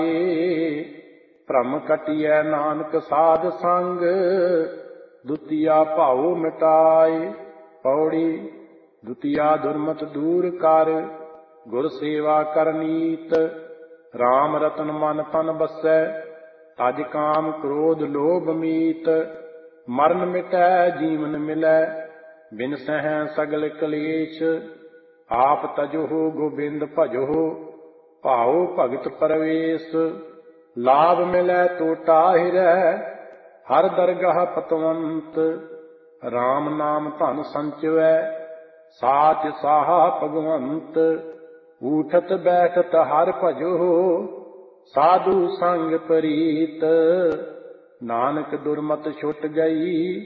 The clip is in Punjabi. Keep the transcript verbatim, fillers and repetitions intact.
ਭ੍ਰਮ ਕਟਿਐ ਨਾਨਕ ਸਾਧ ਸੰਗ, ਦੁਤੀਆ ਭਾਉ ਮਿਟਾਏ। ਪੌੜੀ। ਦੁਤੀਆ ਦੁਰਮਤ ਦੂਰ ਕਰ, ਗੁਰ ਸੇਵਾ ਕਰਨੀਤ। ਰਾਮ ਰਤਨ ਮਨ ਤਨ ਬਸੈ, ਤਜ ਕਾਮ ਕ੍ਰੋਧ ਲੋਭ ਮੀਤ। ਮਰਨ ਮਿਟੈ ਜੀਵਨ ਮਿਲੈ, ਬਿਨ ਸਹਿ ਸਗਲ ਕਲੇਸ਼। ਆਪ ਤਜਹੁ ਗੋਬਿੰਦ ਭਜਹੁ, ਭਾਉ ਭਗਤ ਪਰਵੇਸ਼। ਲਾਭ ਮਿਲੈ ਟੋਟਾ ਹਿਰੈ, ਹਰ ਦਰਗਹ ਪਤਵੰਤ। ਰਾਮ ਨਾਮ ਧਨ ਸੰਚਿਵੈ, ਸਾਚ ਸਾਹਾ ਭਗਵੰਤ। ਊਠਤ ਬੈਠਤ ਹਰ ਭਜਹੁ, ਸਾਧੂ ਸੰਗ ਪ੍ਰੀਤ। ਨਾਨਕ ਦੁਰਮਤ ਛੁਟ ਗਈ,